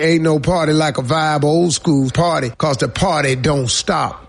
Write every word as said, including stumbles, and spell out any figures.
Ain't no party like a vibe old school party, cause the party don't stop.